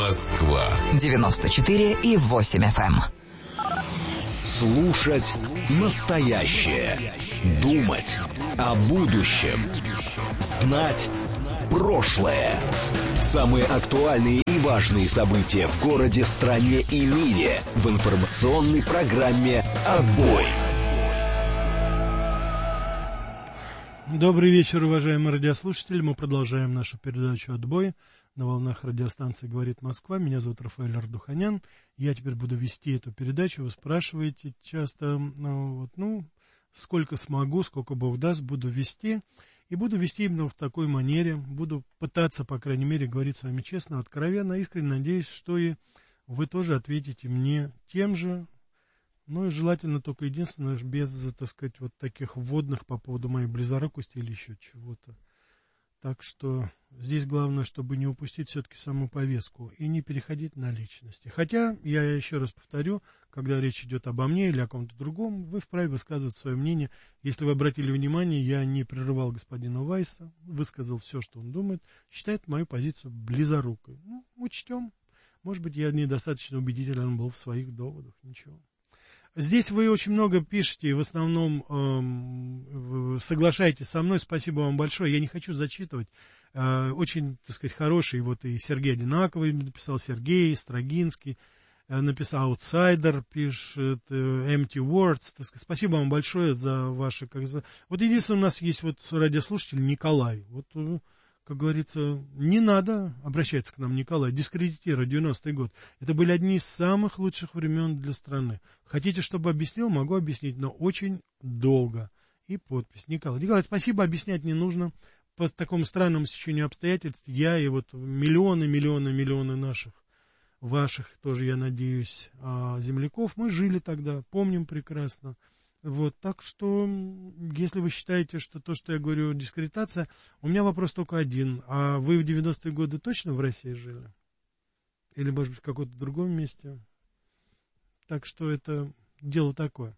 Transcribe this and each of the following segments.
Москва 94,8 FM. Слушать настоящее. Думать о будущем. Знать прошлое. Самые актуальные и важные события в городе, стране и мире в информационной программе «Отбой». Добрый вечер, уважаемые радиослушатели. Мы продолжаем нашу передачу «Отбой» на волнах радиостанции «Говорит Москва». Меня зовут Рафаэль Ардуханян. Я теперь буду вести эту передачу. Вы спрашиваете часто, сколько смогу, сколько Бог даст, буду вести. И буду вести именно в такой манере. Буду пытаться, по крайней мере, говорить с вами честно, откровенно. Искренне надеюсь, что и вы тоже ответите мне тем же. Ну и желательно только единственное, без, так сказать, вот таких вводных по поводу моей близорукости или еще чего-то. Так что здесь главное, чтобы не упустить все-таки саму повестку и не переходить на личности. Хотя, я еще раз повторю, когда речь идет обо мне или о ком-то другом, вы вправе высказывать свое мнение. Если вы обратили внимание, я не прерывал господина Вайса, высказал все, что он думает, считает мою позицию близорукой. Ну, учтем. Может быть, я недостаточно убедителен был в своих доводах, ничего. Здесь вы очень много пишете, и в основном соглашаетесь со мной. Спасибо вам большое. Я не хочу зачитывать. Очень, так сказать, хороший. Вот и Сергей Одинаковый написал, Сергей Строгинский написал, Аутсайдер пишет, Empty Words. Так сказать, спасибо вам большое за ваши... Вот единственное, у нас есть вот радиослушатель Николай. Вот, как говорится, не надо обращаться к нам, Николай, дискредитировать 90-й год. Это были одни из самых лучших времен для страны. Хотите, чтобы объяснил, могу объяснить, но очень долго. И подпись. Николай, спасибо, объяснять не нужно. По такому странному стечению обстоятельств я и вот миллионы наших, ваших тоже, я надеюсь, земляков, мы жили тогда, помним прекрасно. Вот, так что, если вы считаете, что то, что я говорю, дискредитация, у меня вопрос только один. А вы в 90-е годы точно в России жили? Или, может быть, в каком-то другом месте? Так что это дело такое.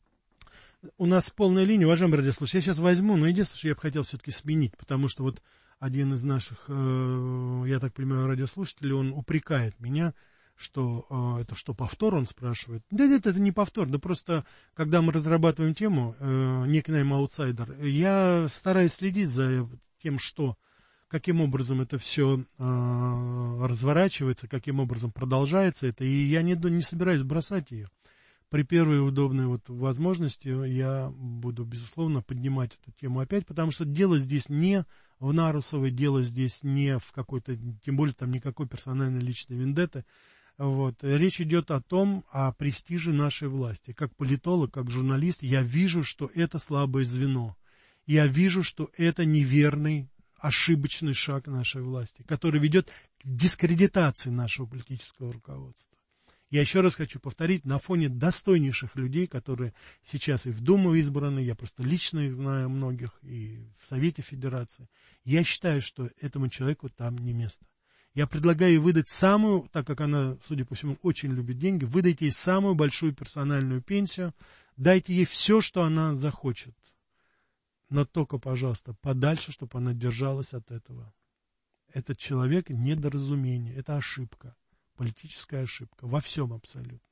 У нас полная линия, уважаемые радиослушатели. Я сейчас возьму, но единственное, что я бы хотел все-таки сменить, потому что вот один из наших, я так понимаю, радиослушателей, он упрекает меня, что это что, повтор, он спрашивает. Да нет, это не повтор, да просто, когда мы разрабатываем тему, никнейм аутсайдер, я стараюсь следить за тем, каким образом это все разворачивается, каким образом продолжается это, и я не собираюсь бросать ее. При первой удобной вот возможности я буду, безусловно, поднимать эту тему опять, потому что дело здесь не в Нарусовой, дело здесь не в какой-то, тем более там никакой персональной личной вендетты. Вот. Речь идет о престиже нашей власти. Как политолог, как журналист, я вижу, что это слабое звено. Я вижу, что это неверный, ошибочный шаг нашей власти, который ведет к дискредитации нашего политического руководства. Я еще раз хочу повторить, на фоне достойнейших людей, которые сейчас и в Думу избраны, я просто лично их знаю многих, и в Совете Федерации, я считаю, что этому человеку там не место. Я предлагаю ей выдать самую, так как она, судя по всему, очень любит деньги, выдайте ей самую большую персональную пенсию, дайте ей все, что она захочет. Но только, пожалуйста, подальше, чтобы она держалась от этого. Этот человек недоразумение, это ошибка, политическая ошибка, во всем абсолютно.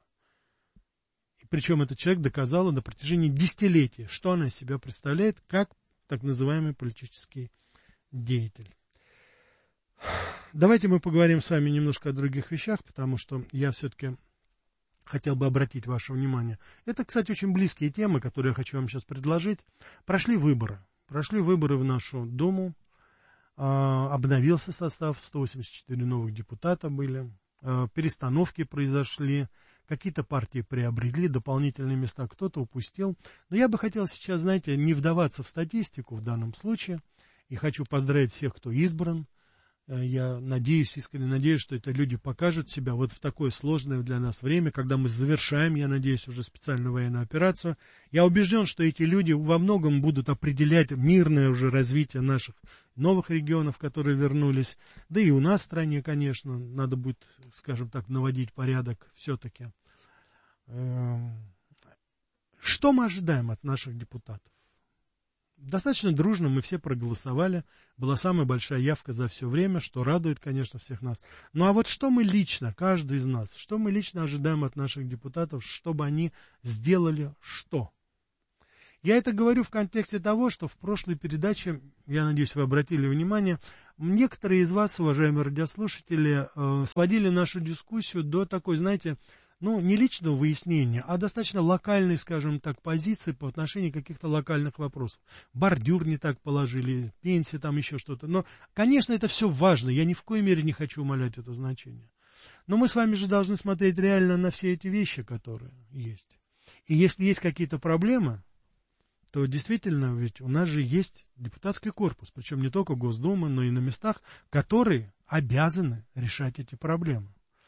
И причем этот человек доказал на протяжении десятилетий, что она из себя представляет, как так называемый политический деятель. Давайте мы поговорим с вами немножко о других вещах, потому что я все-таки хотел бы обратить ваше внимание. Это, кстати, очень близкие темы, которые я хочу вам сейчас предложить. Прошли выборы в нашу Думу, обновился состав, 184 новых депутата были, перестановки произошли, какие-то партии приобрели дополнительные места, кто-то упустил. Но я бы хотел сейчас, знаете, не вдаваться в статистику в данном случае, и хочу поздравить всех, кто избран. Я надеюсь, искренне надеюсь, что это люди покажут себя вот в такое сложное для нас время, когда мы завершаем, я надеюсь, уже специальную военную операцию. Я убежден, что эти люди во многом будут определять мирное уже развитие наших новых регионов, которые вернулись. Да и у нас в стране, конечно, надо будет, скажем так, наводить порядок все-таки. Что мы ожидаем от наших депутатов? достаточно дружно мы все проголосовали. Была самая большая явка за все время, что радует, конечно, всех нас. Ну а вот что мы лично, каждый из нас, что мы лично ожидаем от наших депутатов, чтобы они сделали что? Я это говорю в контексте того, что в прошлой передаче, я надеюсь, вы обратили внимание, некоторые из вас, уважаемые радиослушатели, сводили нашу дискуссию до такой, знаете, ну, не личного выяснения, а достаточно локальной, скажем так, позиции по отношению каких-то локальных вопросов. Бордюр не так положили, пенсия, там еще что-то. Но, конечно, это все важно, я ни в коей мере не хочу умалять это значение. Но мы с вами же должны смотреть реально на все эти вещи, которые есть. И если есть какие-то проблемы, то действительно, ведь у нас же есть депутатский корпус, причем не только Госдума, но и на местах, которые обязаны решать эти проблемы.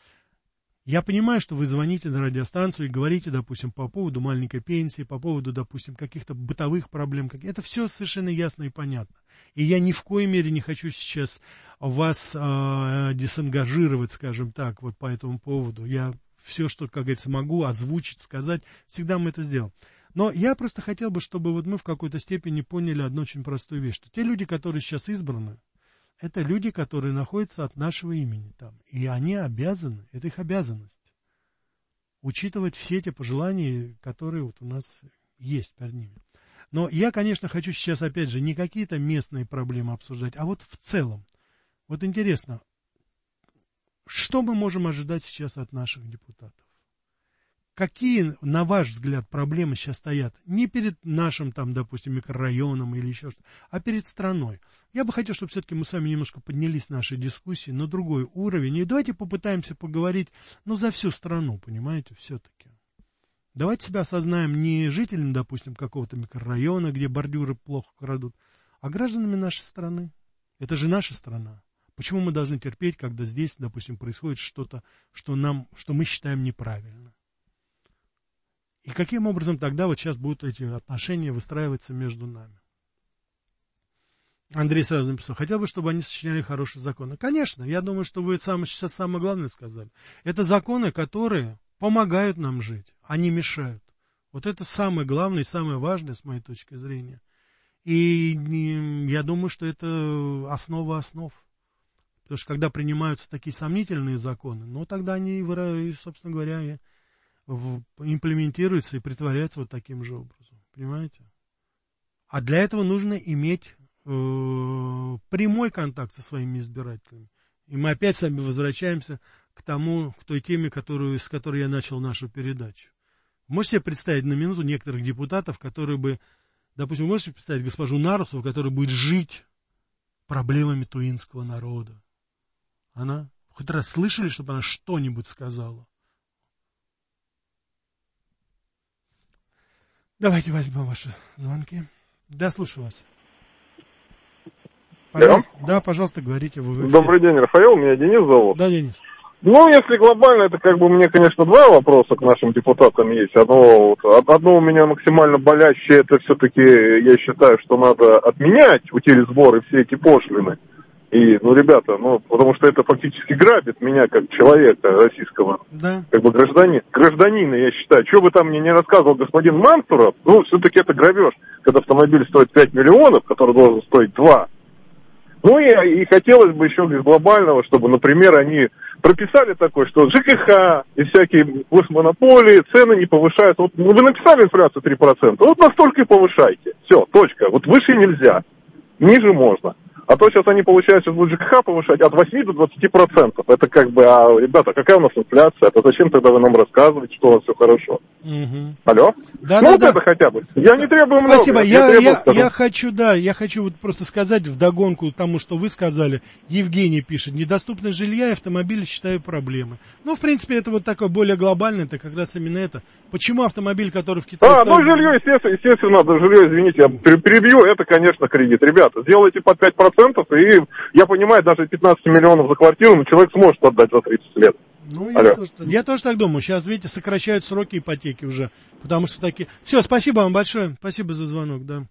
Я понимаю, что вы звоните на радиостанцию и говорите, допустим, по поводу маленькой пенсии, по поводу, допустим, каких-то бытовых проблем. Это все совершенно ясно и понятно. И я ни в коей мере не хочу сейчас вас дисангажировать, скажем так, вот по этому поводу. Я все, что, как говорится, могу озвучить, сказать, всегда мы это сделаем. Но я просто хотел бы, чтобы вот мы в какой-то степени поняли одну очень простую вещь, что те люди, которые сейчас избраны, это люди, которые находятся от нашего имени там. И они обязаны, это их обязанность, учитывать все эти пожелания, которые вот у нас есть перед ними. Но я, конечно, хочу сейчас, опять же, не какие-то местные проблемы обсуждать, а вот в целом. Вот интересно, что мы можем ожидать сейчас от наших депутатов? Какие, на ваш взгляд, проблемы сейчас стоят не перед нашим, там, допустим, микрорайоном или еще что-то, а перед страной? Я бы хотел, чтобы все-таки мы с вами немножко поднялись в нашей дискуссии на другой уровень. И давайте попытаемся поговорить, ну, за всю страну, понимаете, все-таки. Давайте себя осознаем не жителями, допустим, какого-то микрорайона, где бордюры плохо крадут, а гражданами нашей страны. Это же наша страна. Почему мы должны терпеть, когда здесь, допустим, происходит что-то, что мы считаем неправильно? И каким образом тогда вот сейчас будут эти отношения выстраиваться между нами? Андрей сразу написал, хотел бы, чтобы они сочиняли хорошие законы. Конечно, я думаю, что вы сейчас самое главное сказали. Это законы, которые помогают нам жить, а не мешают. Вот это самое главное и самое важное, с моей точки зрения. И я думаю, что это основа основ. Потому что когда принимаются такие сомнительные законы, ну тогда они, собственно говоря, имплементируется и притворяется вот таким же образом. Понимаете? А для этого нужно иметь прямой контакт со своими избирателями. И мы опять с вами возвращаемся к той теме, с которой я начал нашу передачу. Можете себе представить на минуту некоторых депутатов, которые бы, допустим, можете представить госпожу Нарусову, которая будет жить проблемами туинского народа? Она хоть раз слышали, чтобы она что-нибудь сказала? Давайте возьмем ваши звонки. Да, слушаю вас. Пожалуйста. Да, пожалуйста, говорите. Добрый день, Рафаэл, меня Денис зовут. Да, Денис. Ну, если глобально, это как бы у меня, конечно, два вопроса к нашим депутатам есть. Одно у меня максимально болящее, это все-таки, я считаю, что надо отменять утилизбор и все эти пошлины. И, ребята, потому что это фактически грабит меня как человека российского, да. Как бы гражданина, я считаю. Что бы там мне не рассказывал господин Мансуров, все-таки это грабеж, когда автомобиль стоит 5 миллионов, который должен стоить 2. И хотелось бы еще из глобального, чтобы, например, они прописали такое, что ЖКХ и всякие госмонополии, цены не повышают. Вот вы написали инфляцию 3%, вот настолько и повышайте. Все, точка. Вот выше нельзя, ниже можно. А то сейчас они, получается, будут ЖКХ повышать от 8 до 20%. Это как бы, ребята, какая у нас инфляция? Это зачем тогда вы нам рассказываете, что у нас все хорошо? Угу. Алло? Да. Это хотя бы. Я не требую много. Спасибо. Я хочу вот просто сказать вдогонку тому, что вы сказали. Евгений пишет, недоступность жилья и автомобиля считаю проблемой. В принципе, это вот такое более глобальное, это как раз именно это. Почему автомобиль, который в Китае стоит... жилье, естественно, жилье, извините, я перебью, это, конечно, кредит. Ребята, сделайте по 5%, и я понимаю, даже 15 миллионов за квартиру, человек сможет отдать за 30 лет. Я тоже так думаю. Сейчас, видите, сокращают сроки ипотеки уже, потому что такие... Все, спасибо вам большое. Спасибо за звонок, да.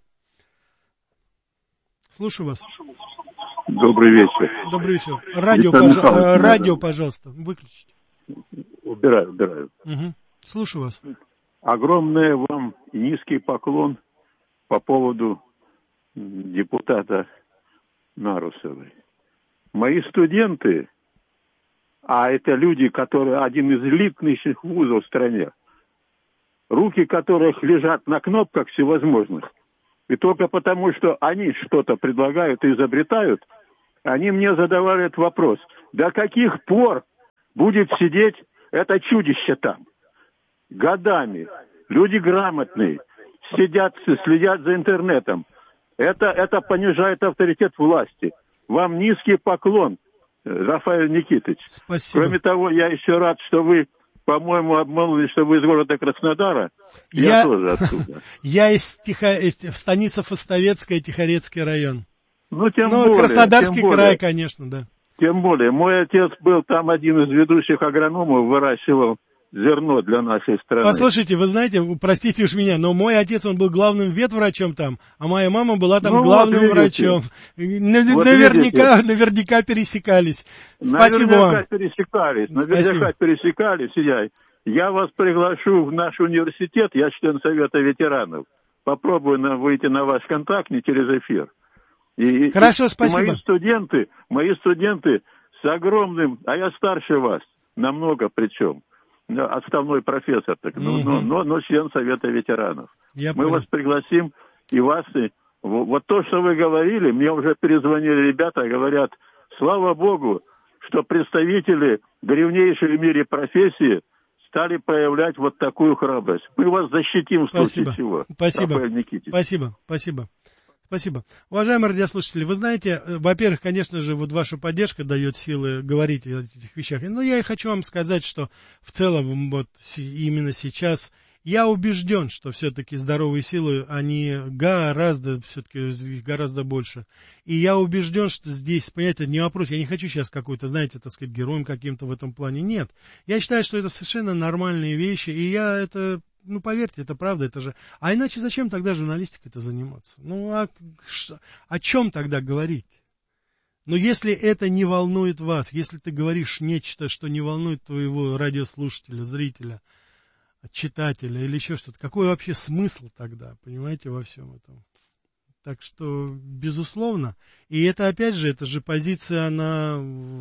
Слушаю вас. Добрый вечер. Добрый вечер. Радио, пожалуйста, выключите. Убираю. Угу. Слушаю вас. Огромный вам низкий поклон по поводу депутата Нарусовой. Мои студенты, а это люди, которые один из элитнейших вузов в стране, руки которых лежат на кнопках всевозможных, и только потому, что они что-то предлагают и изобретают, они мне задавали этот вопрос. До каких пор будет сидеть это чудище там? Годами. Люди грамотные, следят за интернетом. Это понижает авторитет власти. Вам низкий поклон, Рафаэль Никитич. Спасибо. Кроме того, я еще рад, что вы, по-моему, обмолвились, что вы из города Краснодара. Я тоже оттуда. Я из Станица-Фостовецкая, Тихорецкий район. Тем более. Краснодарский край, конечно, да. Тем более. Мой отец был там один из ведущих агрономов, выращивал зерно для нашей страны. Послушайте, вы знаете, простите уж меня, но мой отец, он был главным ветврачом там, а моя мама была там главным врачом. Наверняка пересекались. Спасибо вам. Наверняка пересекались. Я вас приглашу в наш университет, я член Совета ветеранов. Попробую выйти на ваш контакт не через эфир. Хорошо, спасибо. Мои студенты с огромным, а я старше вас, намного причем. Отставной профессор, но член Совета ветеранов. Мы вас пригласим, и вас... Вот то, что вы говорили, мне уже перезвонили ребята, говорят, слава Богу, что представители древнейшей в мире профессии стали проявлять вот такую храбрость. Мы вас защитим в случае чего. Спасибо. Уважаемые радиослушатели, вы знаете, во-первых, конечно же, вот ваша поддержка дает силы говорить о этих вещах. Но я и хочу вам сказать, что в целом вот именно сейчас я убежден, что все-таки здоровые силы, они гораздо больше. И я убежден, что здесь, понимаете, не вопрос, я не хочу сейчас какой-то, знаете, так сказать, героем каким-то в этом плане. Нет. Я считаю, что это совершенно нормальные вещи, и я это... поверьте, это правда, это же... А иначе зачем тогда журналистикой-то заниматься? О чем тогда говорить? Но если это не волнует вас, если ты говоришь нечто, что не волнует твоего радиослушателя, зрителя, читателя или еще что-то, какой вообще смысл тогда, понимаете, во всем этом? Так что, безусловно, и это, опять же, это же позиция, она,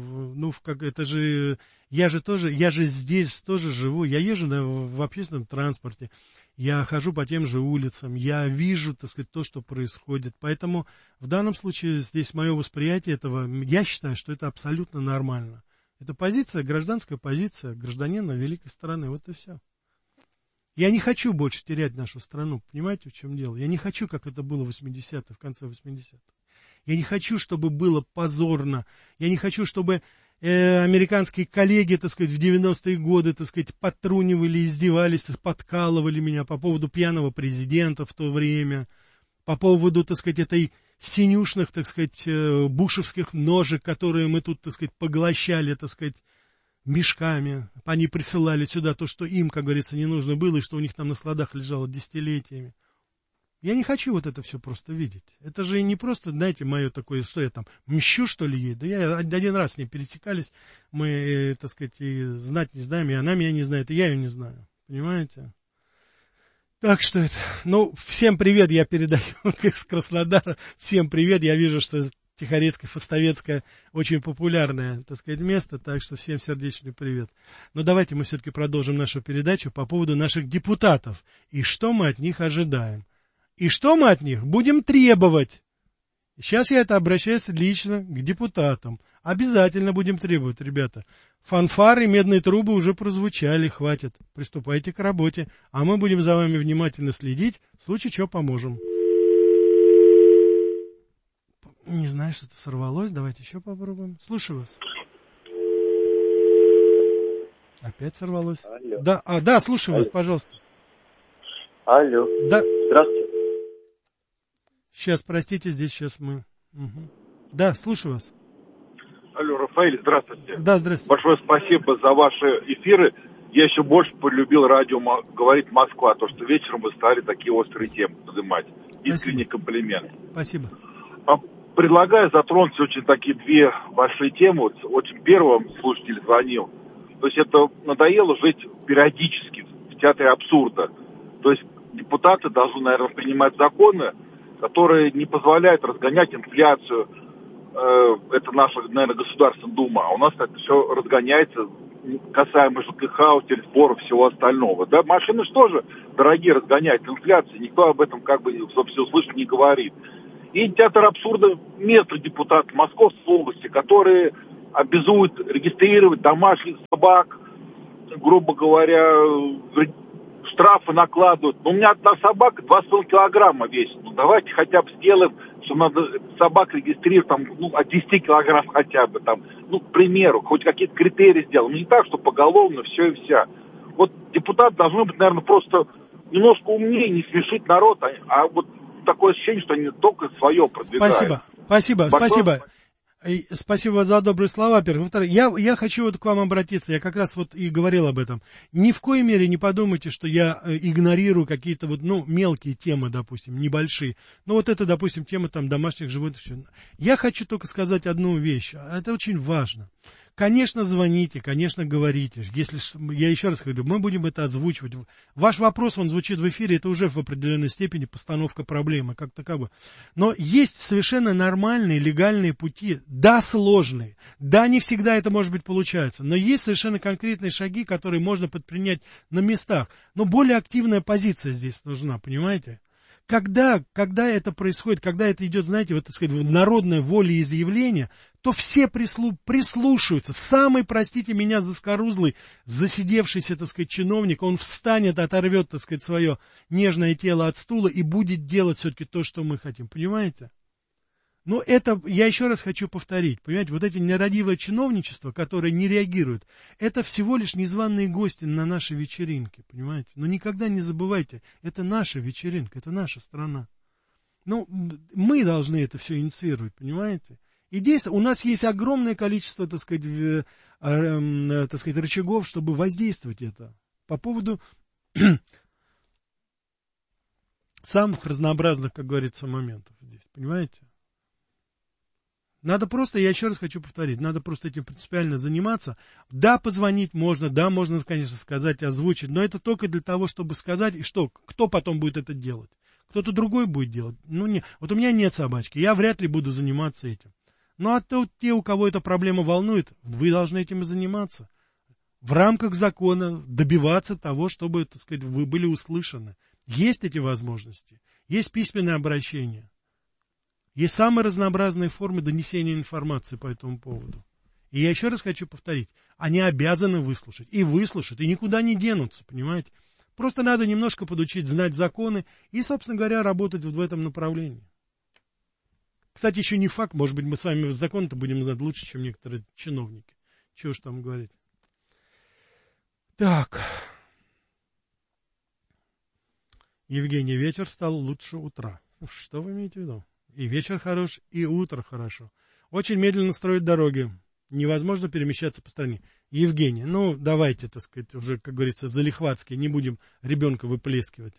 я же здесь тоже живу, я езжу в общественном транспорте, я хожу по тем же улицам, я вижу, так сказать, то, что происходит, поэтому в данном случае здесь мое восприятие этого, я считаю, что это абсолютно нормально. Это позиция, гражданская позиция гражданина великой страны, вот и все. Я не хочу больше терять нашу страну, понимаете, в чем дело? Я не хочу, как это было в 80-х, в конце 80-х. Я не хочу, чтобы было позорно. Я не хочу, чтобы американские коллеги, так сказать, в 90-е годы, так сказать, подтрунивали, издевались, подкалывали меня по поводу пьяного президента в то время, по поводу, так сказать, этой синюшных, так сказать, бушевских ножек, которые мы тут, так сказать, поглощали, так сказать, мешками. Они присылали сюда то, что им, как говорится, не нужно было, и что у них там на складах лежало десятилетиями. Я не хочу вот это все просто видеть. Это же не просто, знаете, мое такое, что я там, мщу, что ли, ей? Да я один раз с ней пересекались, мы, так сказать, и знать не знаем, и она меня не знает, и я ее не знаю. Понимаете? Так что это... всем привет я передаю из Краснодара. Всем привет, я вижу, что Тихорецкое, Фостовецкое очень популярное, так сказать, место, так что всем сердечный привет. Но давайте мы все-таки продолжим нашу передачу по поводу наших депутатов. И что мы от них ожидаем. И что мы от них будем требовать. Сейчас я это обращаюсь лично к депутатам. Обязательно будем требовать, ребята. Фанфары, медные трубы уже прозвучали, хватит. Приступайте к работе. А мы будем за вами внимательно следить, в случае чего поможем. Не знаю, что-то сорвалось. Давайте еще попробуем. Слушаю вас. Опять сорвалось. Алло. Да, слушаю вас, пожалуйста. Алло. Да. Здравствуйте. Сейчас, простите, сейчас мы... Угу. Да, слушаю вас. Алло, Рафаэль, здравствуйте. Да, здравствуйте. Большое спасибо за ваши эфиры. Я еще больше полюбил радио «Говорит Москва», то, что вечером вы стали такие острые темы поднимать. Искренний комплимент. Спасибо. Предлагаю затронуть очень такие две большие темы. Вот очень первым слушатель звонил. То есть это надоело жить периодически в театре абсурда. То есть депутаты должны, наверное, принимать законы которые не позволяют разгонять инфляцию. Это наша, наверное, Государственная Дума. А у нас это все разгоняется касаемо ЖКХ, утильсборов, всего остального. Да, машины же тоже дорогие разгоняют инфляцию. Никто об этом, как бы, собственно, услышать не говорит. И театр абсурда местных депутатов Московской области, которые обязуют регистрировать домашних собак, грубо говоря, штрафы накладывают. Но у меня одна собака 2,5 килограмма весит. Ну, давайте хотя бы сделаем, что надо собак регистрировать там, от 10 килограмм хотя бы. Там, к примеру, хоть какие-то критерии сделаем. Не так, что поголовно все и вся. Вот депутаты должны быть, наверное, просто немножко умнее, не смешить народ, а вот такое ощущение, что они только свое продвигают. Спасибо. Спасибо за добрые слова, во-первых. Во-вторых, я хочу вот к вам обратиться, я как раз вот и говорил об этом. Ни в коей мере не подумайте, что я игнорирую какие-то вот, мелкие темы, допустим, небольшие. Вот это, допустим, тема там домашних животных. Я хочу только сказать одну вещь, это очень важно. Конечно, звоните, конечно, говорите. Если, я еще раз говорю, мы будем это озвучивать. Ваш вопрос, он звучит в эфире, это уже в определенной степени постановка проблемы, как таковой. Но есть совершенно нормальные, легальные пути, да, сложные, да, не всегда это, может быть, получается, но есть совершенно конкретные шаги, которые можно предпринять на местах. Но более активная позиция здесь нужна, понимаете? Когда это происходит, когда это идет, знаете, вот, так сказать, народное волеизъявление, то все прислушаются. Самый, простите меня, заскорузлый, засидевшийся, так сказать, чиновник, он встанет, оторвет, так сказать, свое нежное тело от стула и будет делать все-таки то, что мы хотим. Понимаете? Это, я еще раз хочу повторить, понимаете, вот эти нерадивое чиновничество, которое не реагирует, это всего лишь незваные гости на нашей вечеринке, понимаете? Но никогда не забывайте, это наша вечеринка, это наша страна. Мы должны это все инициировать, понимаете? И у нас есть огромное количество, так сказать, рычагов, чтобы воздействовать это. По поводу самых разнообразных, как говорится, моментов здесь, понимаете? Надо просто, я еще раз хочу повторить, надо просто этим принципиально заниматься. Да, позвонить можно, да, можно, конечно, сказать, озвучить, но это только для того, чтобы сказать, и что, кто потом будет это делать? Кто-то другой будет делать? Не. Вот у меня нет собачки, я вряд ли буду заниматься этим. А те, у кого эта проблема волнует, вы должны этим и заниматься. В рамках закона добиваться того, чтобы, так сказать, вы были услышаны. Есть эти возможности, есть письменное обращение. Есть самые разнообразные формы донесения информации по этому поводу. И я еще раз хочу повторить, они обязаны выслушать, и никуда не денутся, понимаете? Просто надо немножко подучить, знать законы и, собственно говоря, работать в этом направлении. Кстати, еще не факт, может быть, мы с вами закон-то будем знать лучше, чем некоторые чиновники. Чего ж там говорить. Так. Евгений, вечер стал лучше утра. Что вы имеете в виду? И вечер хорош, и утро хорошо. Очень медленно строят дороги. Невозможно перемещаться по стране. Евгений, давайте, так сказать, уже, как говорится, залихватски, не будем ребенка выплескивать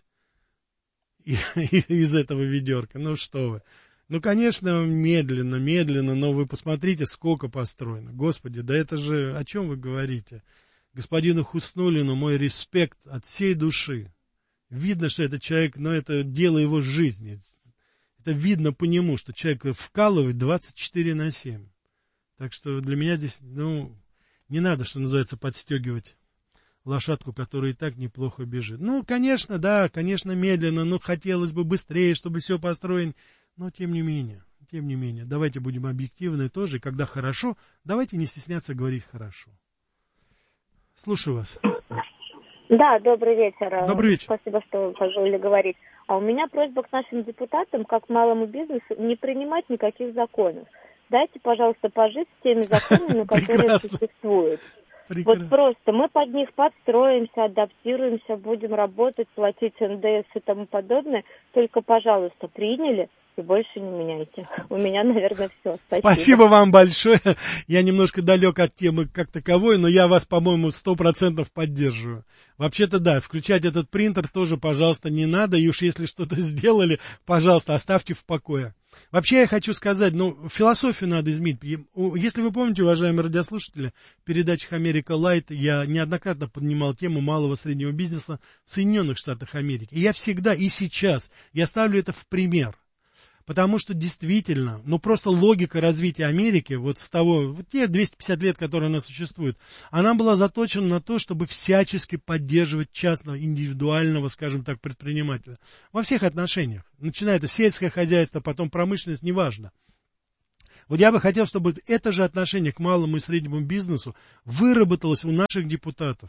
из этого ведерка. Что вы. Конечно, медленно, но вы посмотрите, сколько построено. Господи, да это же, о чем вы говорите? Господину Хуснуллину мой респект от всей души. Видно, что этот человек, это дело его жизни. Это видно по нему, что человек вкалывает 24/7. Так что для меня здесь, не надо, что называется, подстегивать лошадку, которая и так неплохо бежит. Конечно, да, конечно, медленно, хотелось бы быстрее, чтобы все построено. Но тем не менее, давайте будем объективны тоже. Когда хорошо, давайте не стесняться говорить хорошо. Слушаю вас. Да, добрый вечер. Добрый вечер. Спасибо, что позволили говорить. А у меня просьба к нашим депутатам, как к малому бизнесу, не принимать никаких законов. Дайте, пожалуйста, пожить с теми законами, которые существуют. Вот просто мы под них подстроимся, адаптируемся, будем работать, платить НДС и тому подобное. Только, пожалуйста, приняли и больше не меняйте. У меня, наверное, все. Спасибо вам большое. Я немножко далек от темы как таковой, но я вас, по-моему, 100% поддерживаю. Вообще-то, да, включать этот принтер тоже, пожалуйста, не надо. И уж если что-то сделали, пожалуйста, оставьте в покое. Вообще, я хочу сказать, философию надо изменить. Если вы помните, уважаемые радиослушатели, в передачах «Америка Лайт» я неоднократно поднимал тему малого и среднего бизнеса в Соединенных Штатах Америки. И я всегда, и сейчас, я ставлю это в пример. Потому что действительно, ну просто логика развития Америки, вот с того, вот те 250 лет, которые она существует, она была заточена на то, чтобы всячески поддерживать частного, индивидуального, скажем так, предпринимателя. Во всех отношениях. Начиная это сельское хозяйство, потом промышленность, неважно. Вот я бы хотел, чтобы это же отношение к малому и среднему бизнесу выработалось у наших депутатов.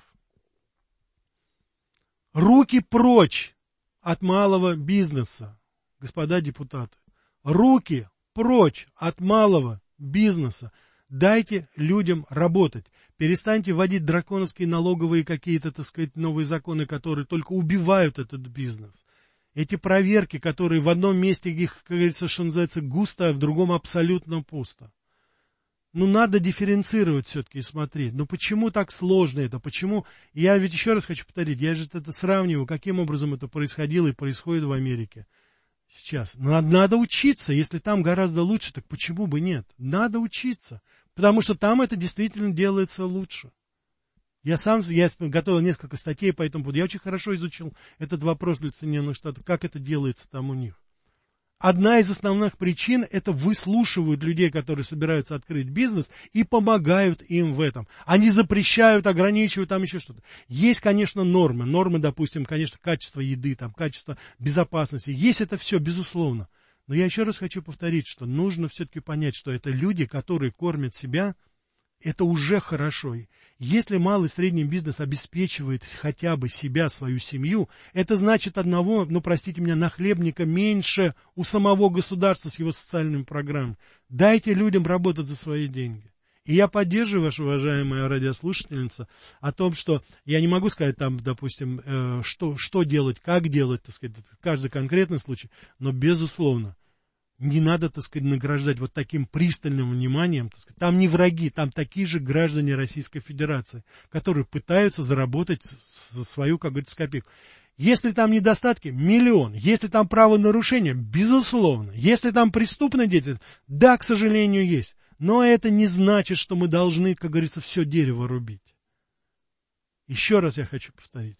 Руки прочь от малого бизнеса, господа депутаты. Руки прочь от малого бизнеса. Дайте людям работать. Перестаньте вводить драконовские налоговые какие-то, так сказать, новые законы, которые только убивают этот бизнес. Эти проверки, которые в одном месте их, как говорится, что называется, густо, а в другом абсолютно пусто. Ну, надо дифференцировать все-таки и смотреть. Ну, почему так сложно это? Почему? Я ведь еще раз хочу повторить, я же это сравниваю, каким образом это происходило и происходит в Америке. Сейчас. Надо учиться. Если там гораздо лучше, так почему бы нет? Надо учиться. Потому что там это действительно делается лучше. Я готовил несколько статей по этому поводу. Я очень хорошо изучил этот вопрос для Соединенных Штатов, как это делается там у них. Одна из основных причин – это выслушивают людей, которые собираются открыть бизнес, и помогают им в этом. Они запрещают, ограничивают, там еще что-то. Есть, конечно, нормы. Нормы, допустим, конечно, качество еды, там, качество безопасности. Есть это все, безусловно. Но я еще раз хочу повторить, что нужно все-таки понять, что это люди, которые кормят себя. Это уже хорошо. Если малый и средний бизнес обеспечивает хотя бы себя, свою семью, это значит одного, ну, простите меня, нахлебника меньше у самого государства с его социальными программами. Дайте людям работать за свои деньги. И я поддерживаю вашу, уважаемая радиослушательница, о том, что я не могу сказать там, допустим, что делать, как делать, так сказать, каждый конкретный случай, но, безусловно, не надо, так сказать, награждать вот таким пристальным вниманием. Так сказать. Там не враги, там такие же граждане Российской Федерации, которые пытаются заработать за свою, как говорится, копейку. Если там недостатки, миллион. Если там правонарушения, безусловно. Если там преступная деятельность, да, к сожалению, есть. Но это не значит, что мы должны, как говорится, все дерево рубить. Еще раз я хочу повторить.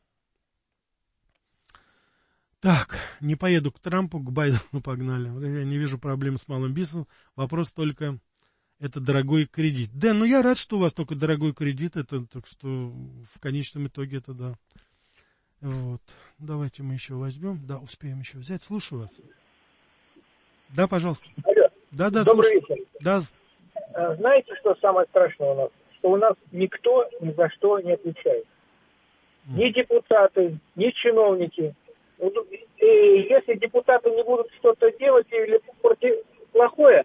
Так, не поеду к Трампу, к Байдену погнали. Я не вижу проблем с малым бизнесом. Вопрос только, это дорогой кредит. Да, ну я рад, что у вас только дорогой кредит. Это, так что в конечном итоге это да. Вот. Давайте мы еще возьмем. Да, успеем еще взять. Слушаю вас. Да, пожалуйста. Алло. Да, добрый вечер. Да. Знаете, что самое страшное у нас? Что у нас никто ни за что не отвечает. Ни депутаты, ни чиновники. И если депутаты не будут что-то делать или плохое,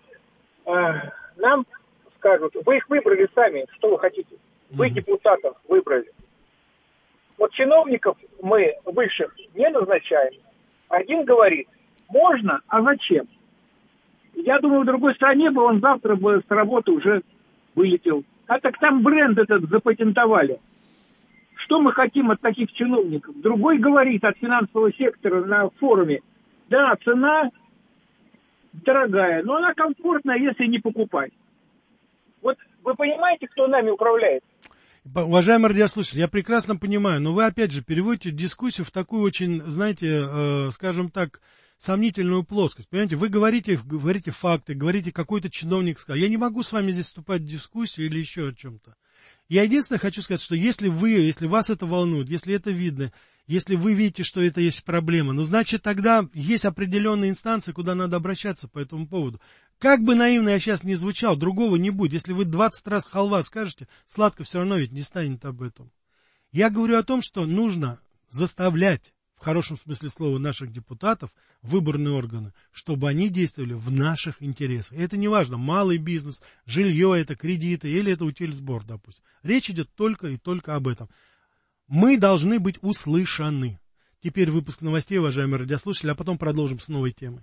нам скажут, вы их выбрали сами, что вы хотите. Вы депутатов выбрали. Вот чиновников мы высших не назначаем. Один говорит, можно, а зачем? Я думаю, в другой стране бы он завтра бы с работы уже вылетел. А так там бренд этот запатентовали. Что мы хотим от таких чиновников? Другой говорит от финансового сектора на форуме. Да, цена дорогая, но она комфортная, если не покупать. Вот вы понимаете, кто нами управляет? Уважаемый радиослушатель, я прекрасно понимаю, но вы опять же переводите дискуссию в такую очень, знаете, скажем так, сомнительную плоскость. Понимаете, вы говорите факты, говорите, какой-то чиновник сказал. Я не могу с вами здесь вступать в дискуссию или еще о чем-то. Я единственное хочу сказать, что если вас это волнует, если это видно, если вы видите, что это есть проблема, ну, значит, тогда есть определенные инстанции, куда надо обращаться по этому поводу. Как бы наивно я сейчас не звучал, другого не будет. Если вы 20 раз халва скажете, сладко все равно ведь не станет об этом. Я говорю о том, что нужно заставлять, в хорошем смысле слова, наших депутатов, выборные органы, чтобы они действовали в наших интересах. И это не важно, малый бизнес, жилье, это кредиты или это утильсбор, допустим. Речь идет только и только об этом. Мы должны быть услышаны. Теперь выпуск новостей, уважаемые радиослушатели, а потом продолжим с новой темой.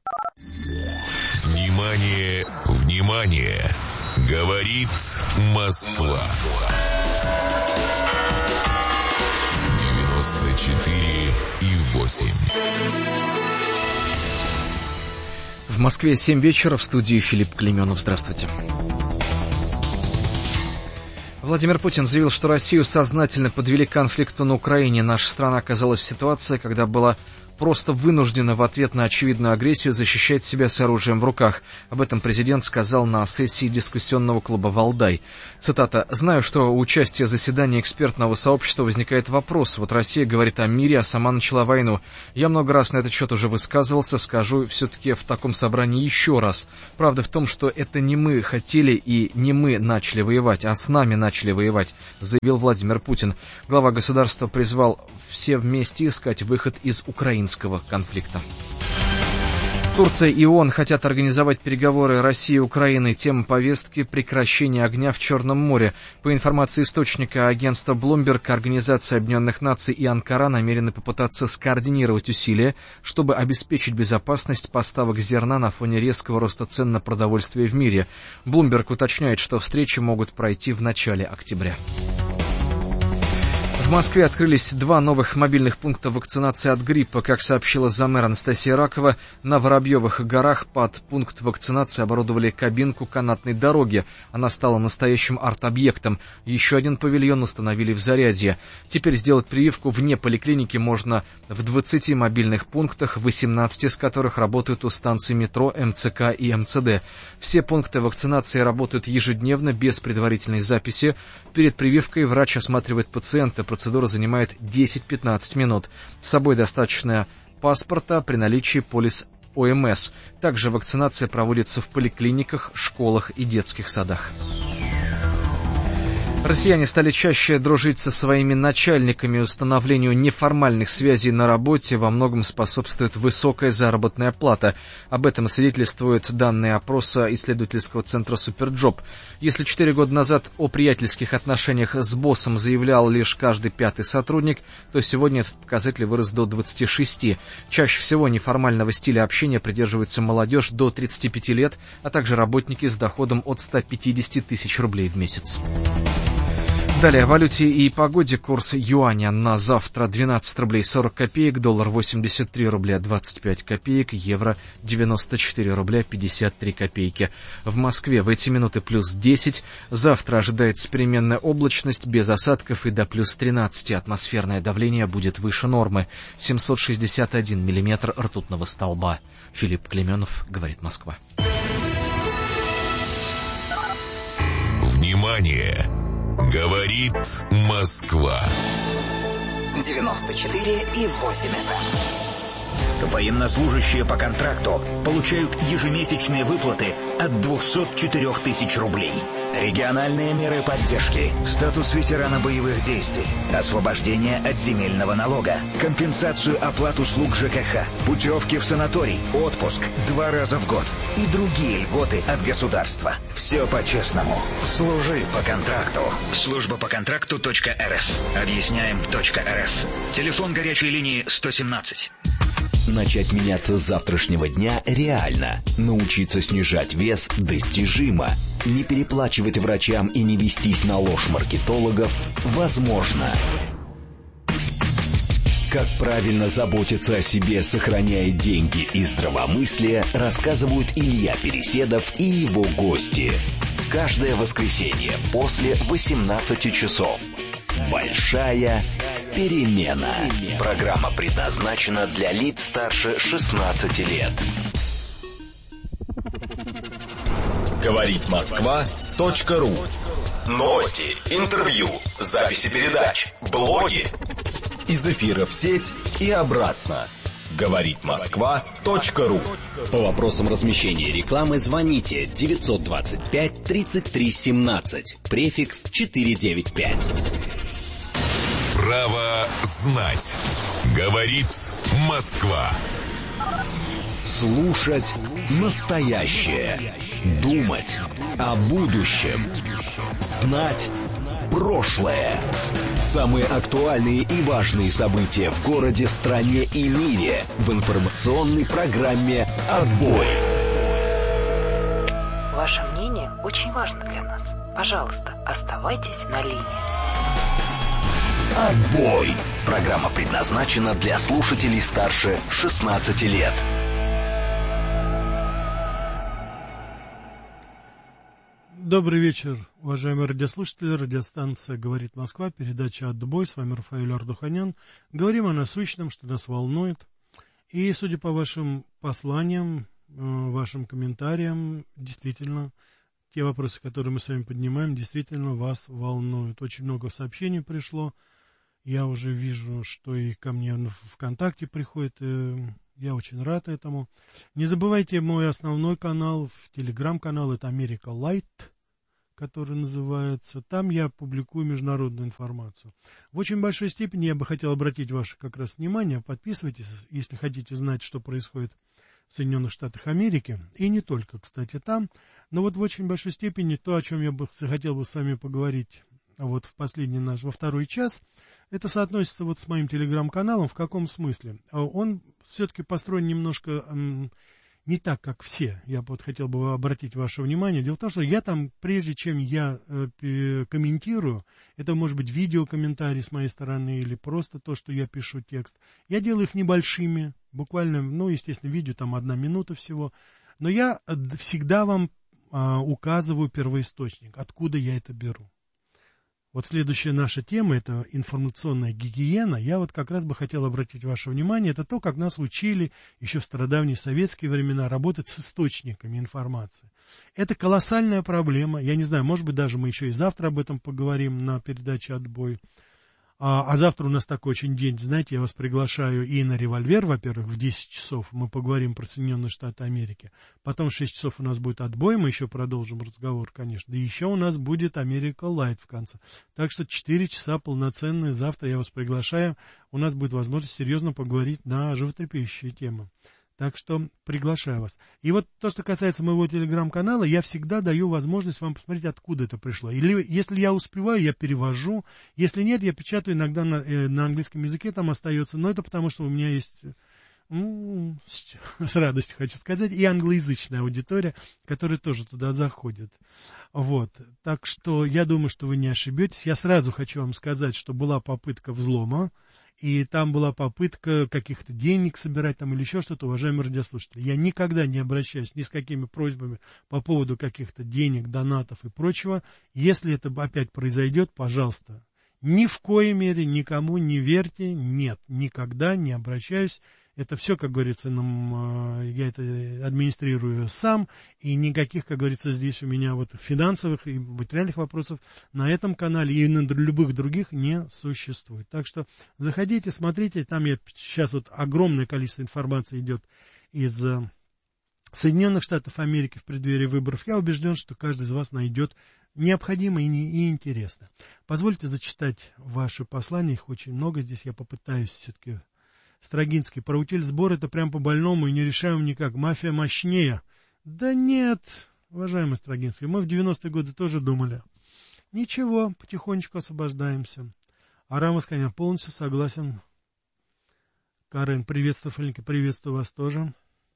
Внимание, внимание! Говорит Москва. 94,8. В Москве 7 вечера, в студии Филипп Клейменов. Здравствуйте. Владимир Путин заявил, что Россию сознательно подвели к конфликту на Украине. Наша страна оказалась в ситуации, когда была просто вынуждена в ответ на очевидную агрессию защищать себя с оружием в руках. Об этом президент сказал на сессии дискуссионного клуба «Валдай». Цитата. «Знаю, что у участия в заседании экспертного сообщества возникает вопрос. Вот Россия говорит о мире, а сама начала войну. Я много раз на этот счет уже высказывался, скажу все-таки в таком собрании еще раз. Правда в том, что это не мы хотели и не мы начали воевать, а с нами начали воевать», заявил Владимир Путин. Глава государства призвал все вместе искать выход из украинского конфликта. Турция и ООН хотят организовать переговоры России и Украины. Тема повестки — прекращение огня в Черном море. По информации источника агентства Bloomberg, Организация Объединенных Наций и Анкара намерены попытаться скоординировать усилия, чтобы обеспечить безопасность поставок зерна на фоне резкого роста цен на продовольствие в мире. Bloomberg уточняет, что встречи могут пройти в начале октября. В Москве открылись 2 новых мобильных пункта вакцинации от гриппа. Как сообщила заммэра Анастасия Ракова, на Воробьевых горах под пункт вакцинации оборудовали кабинку канатной дороги. Она стала настоящим арт-объектом. Еще один павильон установили в Зарядье. Теперь сделать прививку вне поликлиники можно в 20 мобильных пунктах, 18 из которых работают у станций метро, МЦК и МЦД. Все пункты вакцинации работают ежедневно, без предварительной записи. Перед прививкой врач осматривает пациента. Процедура занимает 10-15 минут. С собой достаточно паспорта при наличии полис ОМС. Также вакцинация проводится в поликлиниках, школах и детских садах. Россияне стали чаще дружить со своими начальниками. Установлению неформальных связей на работе во многом способствует высокая заработная плата. Об этом свидетельствуют данные опроса исследовательского центра «Суперджоп». Если 4 года назад о приятельских отношениях с боссом заявлял лишь каждый 5-й сотрудник, то сегодня этот показатель вырос до 26. Чаще всего неформального стиля общения придерживается молодежь до 35 лет, а также работники с доходом от 150 тысяч рублей в месяц. Далее о валюте и погоде. Курс юаня на завтра 12 рублей 40 копеек, доллар 83 рубля 25 копеек, евро 94 рубля 53 копейки. В Москве в эти минуты плюс 10. Завтра ожидается переменная облачность без осадков и до плюс 13. Атмосферное давление будет выше нормы. 761 миллиметр ртутного столба. Филипп Клименов, говорит Москва. Внимание! Говорит Москва. 94,8 FM. Военнослужащие по контракту получают ежемесячные выплаты от 204 тысяч рублей. Региональные меры поддержки, статус ветерана боевых действий, освобождение от земельного налога, компенсацию оплат услуг ЖКХ, путевки в санаторий, отпуск 2 раза в год и другие льготы от государства. Все по-честному. Служи по контракту. Служба по контракту.рф. Объясняем.рф. Телефон горячей линии 117. Начать меняться с завтрашнего дня реально. Научиться снижать вес достижимо. Не переплачивать врачам и не вестись на ложь маркетологов возможно. Как правильно заботиться о себе, сохраняя деньги и здравомыслие, рассказывают Илья Переседов и его гости. Каждое воскресенье после 18 часов. Большая перемена. Программа предназначена для лиц старше 16 лет. Говорит Москва.ру. Новости, интервью, записи передач, блоги. Из эфира в сеть и обратно. Говорит Москва.ру. По вопросам размещения рекламы звоните 925 33 17, префикс 495. Право знать. Говорит Москва. Слушать настоящее. Думать о будущем. Знать прошлое. Самые актуальные и важные события в городе, стране и мире в информационной программе «Отбой». Ваше мнение очень важно для нас. Пожалуйста, оставайтесь на линии. «Отбой». Программа предназначена для слушателей старше 16 лет. Добрый вечер, уважаемые радиослушатели. Радиостанция «Говорит Москва», передача «Отбой». С вами Рафаэль Ардуханян. Говорим о насущном, что нас волнует. И, судя по вашим посланиям, вашим комментариям, действительно, те вопросы, которые мы с вами поднимаем, действительно вас волнуют. Очень много сообщений пришло. Я уже вижу, что и ко мне в ВКонтакте приходит. Я очень рад этому. Не забывайте мой основной канал, телеграм-канал, это Америка Лайт, который называется. Там я публикую международную информацию. В очень большой степени я бы хотел обратить ваше как раз внимание. Подписывайтесь, если хотите знать, что происходит в Соединенных Штатах Америки. И не только, кстати, там. Но вот в очень большой степени то, о чем я бы хотел бы с вами поговорить вот в последний во второй час, это соотносится вот с моим телеграм-каналом. В каком смысле? Он все-таки построен немножко не так, как все. Я вот хотел бы обратить ваше внимание. Дело в том, что я там, прежде чем я комментирую, это может быть видеокомментарий с моей стороны или просто то, что я пишу текст, я делаю их небольшими, буквально, естественно, видео там 1 минута всего, но я всегда вам указываю первоисточник, откуда я это беру. Вот следующая наша тема, это информационная гигиена. Я вот как раз бы хотел обратить ваше внимание, это то, как нас учили еще в стародавние советские времена работать с источниками информации. Это колоссальная проблема. Я не знаю, может быть, даже мы еще и завтра об этом поговорим на передаче «Отбой». А завтра у нас такой очень день, знаете, я вас приглашаю и на «Револьвер», во-первых, в 10 часов мы поговорим про Соединенные Штаты Америки. Потом в 6 часов у нас будет «Отбой», мы еще продолжим разговор, конечно. И еще у нас будет «Америка Лайт» в конце. Так что 4 часа полноценные завтра я вас приглашаю. У нас будет возможность серьезно поговорить на животрепещущие темы. Так что приглашаю вас. И вот то, что касается моего телеграм-канала, я всегда даю возможность вам посмотреть, откуда это пришло. Или если я успеваю, я перевожу. Если нет, я печатаю иногда на английском языке, там остается. Но это потому, что у меня есть, с радостью хочу сказать, и англоязычная аудитория, которая тоже туда заходит. Вот. Так что я думаю, что вы не ошибетесь. Я сразу хочу вам сказать, что была попытка взлома. И там была попытка каких-то денег собирать там или еще что-то, уважаемые радиослушатели. Я никогда не обращаюсь ни с какими просьбами по поводу каких-то денег, донатов и прочего. Если это опять произойдет, пожалуйста, ни в коей мере никому не верьте, нет, никогда не обращаюсь. Это все, как говорится, я это администрирую сам, и никаких, как говорится, здесь у меня вот финансовых и материальных вопросов на этом канале и на любых других не существует. Так что заходите, смотрите, там сейчас вот огромное количество информации идет из Соединенных Штатов Америки в преддверии выборов. Я убежден, что каждый из вас найдет необходимое и интересно. Позвольте зачитать ваши послания, их очень много здесь, я попытаюсь все-таки. Строгинский, про утильсбор это прям по-больному и не решаем никак. Мафия мощнее. Да нет, уважаемый Строгинский, мы в 90-е годы тоже думали. Ничего, потихонечку освобождаемся. Арам Исканян, полностью согласен. Карен, приветствую, Фаленька, приветствую вас тоже.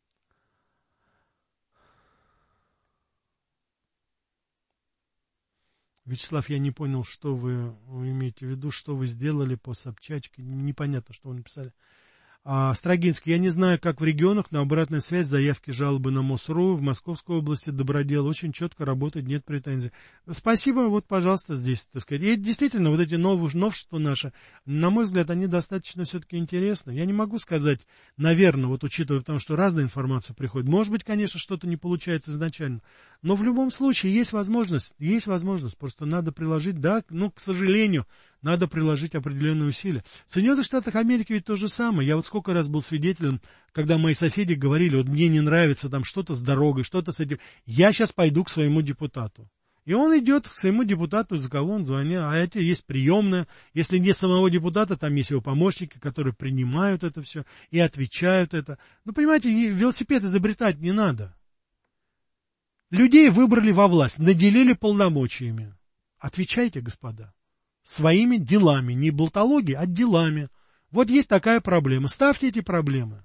Вячеслав, я не понял, что вы имеете в виду, что вы сделали по Собчачке. Непонятно, что вы написали. Строгинский, я не знаю, как в регионах, но обратная связь, заявки, жалобы на МОСРУ в Московской области Добродел очень четко работает, нет претензий. Спасибо, вот, пожалуйста, здесь, так сказать. И действительно, вот эти новшества наши, на мой взгляд, они достаточно все-таки интересны. Я не могу сказать, наверное, вот учитывая, потому что разная информация приходит. Может быть, конечно, что-то не получается изначально. Но в любом случае есть возможность, просто надо приложить, да, к сожалению, надо приложить определенные усилия. В Соединенных Штатах Америки ведь то же самое. Я вот сколько раз был свидетелем, когда мои соседи говорили, вот мне не нравится там что-то с дорогой, что-то с этим. Я сейчас пойду к своему депутату. И он идет к своему депутату, за кого он звонит. А эти есть приемная. Если нет самого депутата, там есть его помощники, которые принимают это все и отвечают это. Ну, понимаете, велосипед изобретать не надо. Людей выбрали во власть, наделили полномочиями. Отвечайте, господа, своими делами, не болтологией, а делами. Вот есть такая проблема, ставьте эти проблемы.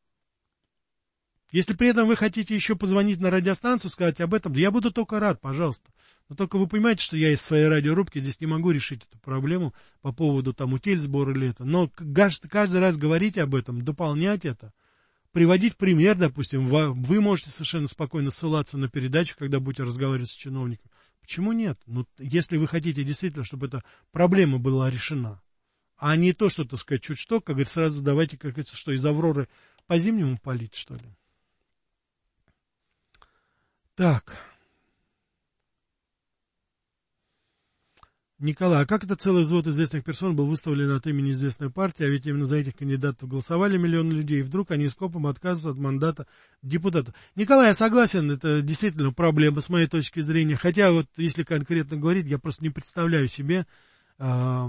Если при этом вы хотите еще позвонить на радиостанцию, сказать об этом, я буду только рад, пожалуйста. Но только вы понимаете, что я из своей радиорубки здесь не могу решить эту проблему по поводу там утильсбора или это. Но каждый раз говорить об этом, дополнять это. Приводить пример, допустим, вы можете совершенно спокойно ссылаться на передачу, когда будете разговаривать с чиновником. Почему нет? Ну, если вы хотите действительно, чтобы эта проблема была решена, а не то, что, так сказать, чуть что, как говорится, сразу давайте, как говорится, что из Авроры по-зимнему палить, что ли? Так. Николай, а как это целый взвод известных персон был выставлен от имени известной партии, а ведь именно за этих кандидатов голосовали миллионы людей, и вдруг они скопом отказываются от мандата депутата? Николай, я согласен, это действительно проблема с моей точки зрения, хотя вот если конкретно говорить, я просто не представляю себе